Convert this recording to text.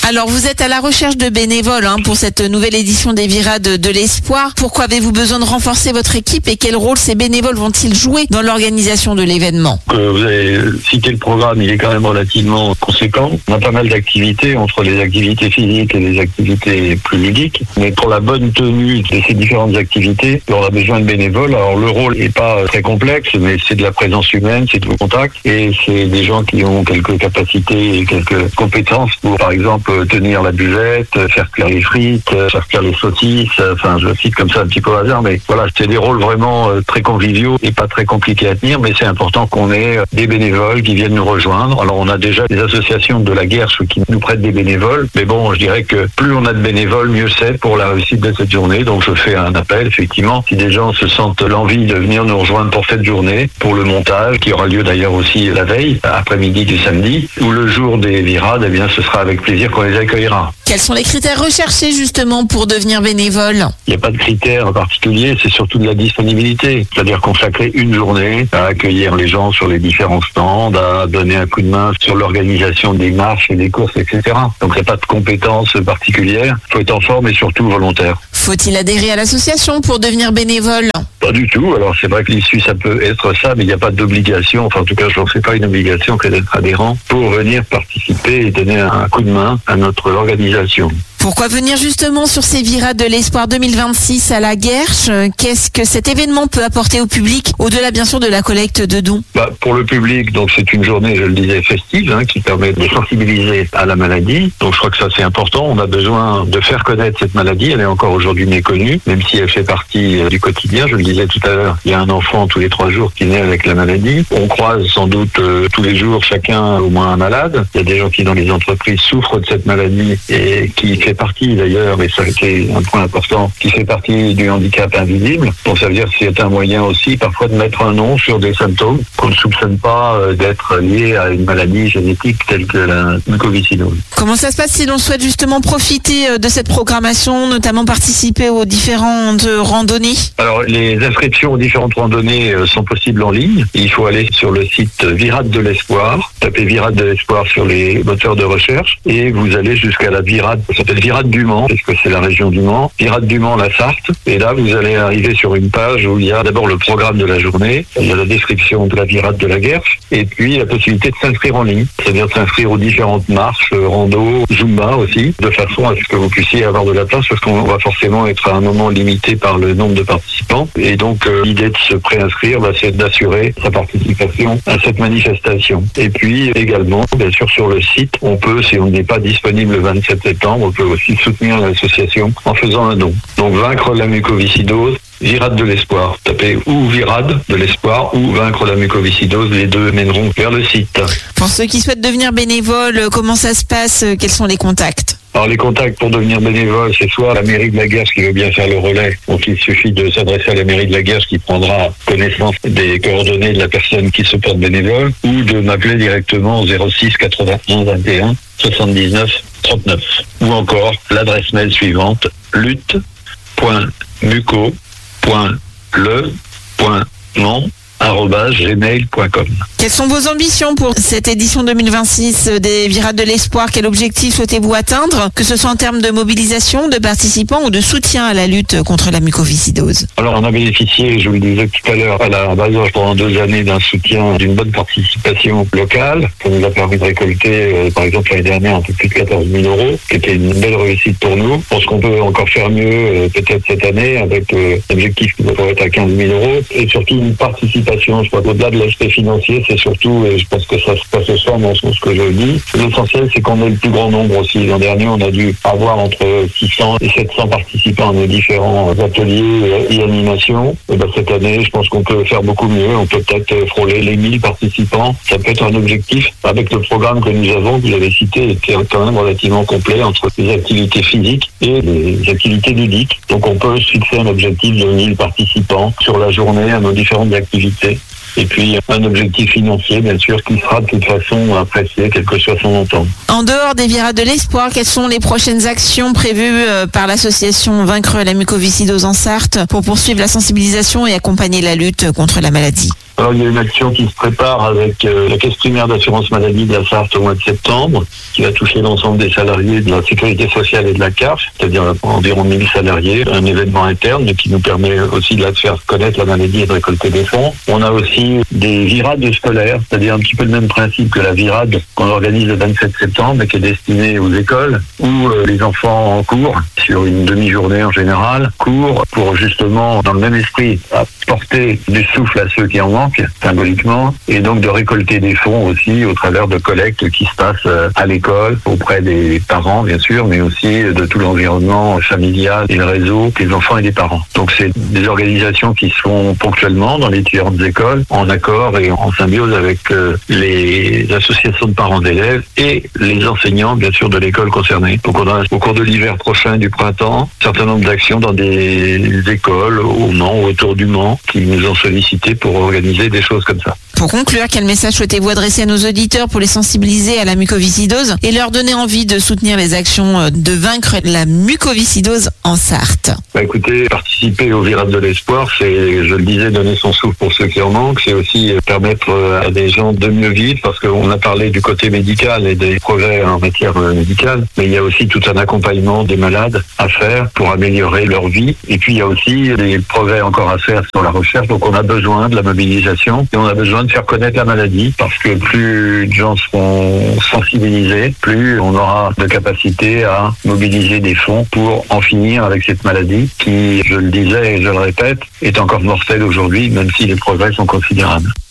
Alors, vous êtes à la recherche de bénévoles pour cette nouvelle édition des Virades de l'Espoir. Pourquoi avez-vous besoin de renforcer votre équipe et quel rôle ces bénévoles vont-ils jouer dans l'organisation de l'événement? Vous avez cité le programme, il est quand même relativement conséquent. On a pas mal d'activités entre les activités physiques et les activités plus ludiques. Mais pour la bonne tenue de ces différentes activités, on a besoin de bénévoles. Alors le rôle n'est pas très complexe, mais c'est de la présence humaine, c'est de vos contacts et c'est des gens qui ont quelques capacités et quelques compétences pour, par exemple, tenir la buvette, faire cuire les frites, faire cuire les saucisses, enfin je cite comme ça un petit peu au hasard, mais voilà, c'est des rôles vraiment très conviviaux et pas très compliqués à tenir, mais c'est important qu'on ait des bénévoles qui viennent nous rejoindre. Alors on a déjà des associations de la Guerche qui nous prêtent des bénévoles, mais bon, je dirais que plus on a de bénévoles, mieux c'est pour la réussite de cette journée. Donc je fais un appel, effectivement, si des gens se sentent l'envie de venir nous rejoindre pour cette journée, pour le montage, qui aura lieu d'ailleurs aussi la veille, après-midi du samedi, ou le jour des virades, eh bien ce sera avec plaisir qu'on les accueillera. Quels sont les critères recherchés justement pour devenir bénévole? Il n'y a pas de critères particuliers, c'est surtout de la disponibilité. C'est-à-dire consacrer une journée à accueillir les gens sur les différents stands, à donner un coup de main sur l'organisation des marches et des courses, etc. Donc il n'y a pas de compétences particulières. Il faut être en forme et surtout volontaire. Faut-il adhérer à l'association pour devenir bénévole? Pas du tout. Alors c'est vrai que l'issue ça peut être ça, mais il n'y a pas d'obligation. Enfin en tout cas je n'en fais pas une obligation que d'être adhérent pour venir participer et donner un coup de main à notre organisation. Pourquoi venir justement sur ces Virades de l'Espoir 2026 à la Guerche? Qu'est-ce que cet événement peut apporter au public, au-delà bien sûr de la collecte de dons? Pour le public, donc c'est une journée, je le disais, festive, qui permet de sensibiliser à la maladie. Donc je crois que ça c'est important. On a besoin de faire connaître cette maladie. Elle est encore aujourd'hui méconnue, même si elle fait partie du quotidien. Je le disais tout à l'heure, il y a un enfant tous les 3 jours qui naît avec la maladie. On croise sans doute tous les jours chacun au moins un malade. Il y a des gens qui dans les entreprises souffrent de cette maladie et qui fait partie d'ailleurs, et ça c'est un point important, qui fait partie du handicap invisible. Donc ça veut dire que c'est un moyen aussi parfois de mettre un nom sur des symptômes qu'on ne soupçonne pas d'être liés à une maladie génétique telle que la mucoviscidose. Comment ça se passe si l'on souhaite justement profiter de cette programmation, notamment participer aux différentes randonnées? Alors les inscriptions aux différentes randonnées sont possibles en ligne. Il faut aller sur le site Virades de l'Espoir, taper Virades de l'Espoir sur les moteurs de recherche et vous allez jusqu'à la virade, ça s'appelle Virades du Mans, parce que c'est la région du Mans, Virades du Mans, la Sarthe, et là vous allez arriver sur une page où il y a d'abord le programme de la journée, il y a la description de la virade de la Guerche, et puis la possibilité de s'inscrire en ligne, c'est-à-dire de s'inscrire aux différentes marches, rando, Zumba aussi, de façon à ce que vous puissiez avoir de la place, parce qu'on va forcément être à un moment limité par le nombre de participants, et donc l'idée de se préinscrire, c'est d'assurer sa participation à cette manifestation. Et puis également, bien sûr sur le site, on peut, si on n'est pas disponible le 27 septembre, on peut aussi soutenir l'association en faisant un don. Donc vaincre la mucoviscidose, Virades de l'Espoir. Tapez ou Virades de l'Espoir ou vaincre la mucoviscidose, les deux mèneront vers le site. Pour ceux qui souhaitent devenir bénévoles, comment ça se passe? Quels sont les contacts? Alors les contacts pour devenir bénévole, c'est soit la mairie de la Guerche qui veut bien faire le relais, donc il suffit de s'adresser à la mairie de la Guerche qui prendra connaissance des coordonnées de la personne qui se porte bénévole, ou de m'appeler directement au 06 81 21 79 39. Ou encore l'adresse mail suivante, lutte.muco.le.mans@gmail.com. Quelles sont vos ambitions pour cette édition 2026 des Virades de l'Espoir? Quel objectif souhaitez-vous atteindre, que ce soit en termes de mobilisation, de participants ou de soutien à la lutte contre la mucoviscidose? Alors on a bénéficié, je vous le disais tout à l'heure, à la Bazoche pendant 2 années d'un soutien, d'une bonne participation locale. Ça nous a permis de récolter, par exemple l'année dernière, un peu plus de 14 000 €, qui était une belle réussite pour nous. Je pense qu'on peut encore faire mieux peut-être cette année avec l'objectif qui devrait être à 15 000 € et surtout une participation, je crois qu'au-delà de l'aspect financier, c'est surtout, et je pense que ça se sent dans ce que je dis, l'essentiel c'est qu'on ait le plus grand nombre aussi. L'an dernier on a dû avoir entre 600 et 700 participants à nos différents ateliers et animations. Et cette année je pense qu'on peut faire beaucoup mieux, on peut peut-être frôler les 1000 participants. Ça peut être un objectif avec le programme que nous avons, que vous avez cité, qui est quand même relativement complet entre les activités physiques et les activités ludiques. Donc on peut se fixer un objectif de 1000 participants sur la journée à nos différentes activités. Et puis un objectif financier, bien sûr, qui sera de toute façon apprécié, quel que soit son montant. En dehors des Virades de l'Espoir, quelles sont les prochaines actions prévues par l'association Vaincre la mucoviscidose en Sarthe pour poursuivre la sensibilisation et accompagner la lutte contre la maladie? Alors, il y a une action qui se prépare avec la caisse primaire d'assurance maladie de la Sarthe au mois de septembre, qui va toucher l'ensemble des salariés de la sécurité sociale et de la CAF, c'est-à-dire environ 1000 salariés, un événement interne qui nous permet aussi de faire connaître la maladie et de récolter des fonds. On a aussi des virades scolaires, c'est-à-dire un petit peu le même principe que la virade qu'on organise le 27 septembre et qui est destinée aux écoles, où les enfants en cours, sur une demi-journée en général, courent pour justement, dans le même esprit, apporter du souffle à ceux qui en manquent, symboliquement, et donc de récolter des fonds aussi au travers de collectes qui se passent à l'école, auprès des parents bien sûr, mais aussi de tout l'environnement familial et le réseau des enfants et des parents. Donc c'est des organisations qui se font ponctuellement dans les différentes écoles, en accord et en symbiose avec les associations de parents d'élèves et les enseignants bien sûr de l'école concernée. Donc on a au cours de l'hiver prochain, du printemps, un certain nombre d'actions dans des écoles au Mans, autour du Mans, qui nous ont sollicité pour organiser des choses comme ça. Pour conclure, quel message souhaitez-vous adresser à nos auditeurs pour les sensibiliser à la mucoviscidose et leur donner envie de soutenir les actions de vaincre la mucoviscidose en Sarthe? Écoutez, participer aux Virades de l'Espoir, c'est, je le disais, donner son souffle pour ceux qui en manquent. C'est aussi permettre à des gens de mieux vivre, parce qu'on a parlé du côté médical et des progrès en matière médicale, mais il y a aussi tout un accompagnement des malades à faire pour améliorer leur vie. Et puis il y a aussi des progrès encore à faire sur la recherche. Donc on a besoin de la mobilisation et on a besoin de faire connaître la maladie, parce que plus de gens seront sensibilisés, plus on aura de capacité à mobiliser des fonds pour en finir avec cette maladie qui, je le disais et je le répète, est encore mortelle aujourd'hui, même si les progrès sont considérables.